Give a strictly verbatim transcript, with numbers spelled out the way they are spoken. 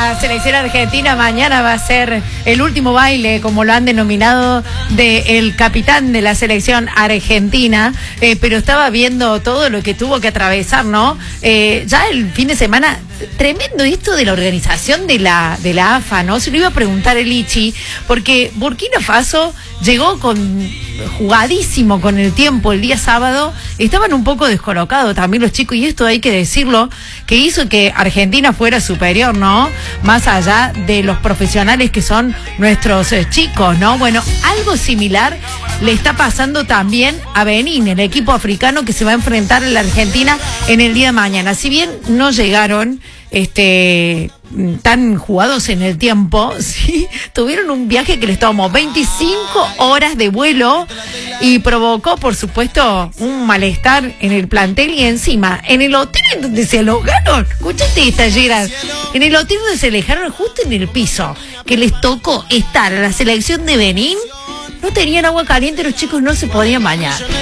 la selección argentina mañana va a ser el último baile, como lo han denominado, del capitán de la selección argentina, eh, pero estaba viendo todo lo que tuvo que atravesar, ¿no? Eh, ya el fin de semana, tremendo esto de la organización de la, de la A F A, ¿no? Se lo iba a preguntar el Ichi, porque Burkina Faso llegó con jugadísimo con el tiempo el día sábado, estaban un poco descolocados también los chicos, y esto hay que decirlo, que hizo que Argentina fuera superior, ¿no? Más allá de los profesionales que son nuestros eh, chicos, ¿no? Bueno, algo similar le está pasando también a Benín, el equipo africano que se va a enfrentar a la Argentina en el día de mañana. Si bien no llegaron este tan jugados en el tiempo, sí, tuvieron un viaje que les tomó veinticinco horas de vuelo y provocó, por supuesto, un malestar en el plantel y encima, en el hotel en donde se alojaron, escúchate esta, Gerard, en el hotel donde se alojaron justo en el piso, que les tocó estar a la selección de Benín, no tenían agua caliente, los chicos no se podían bañar.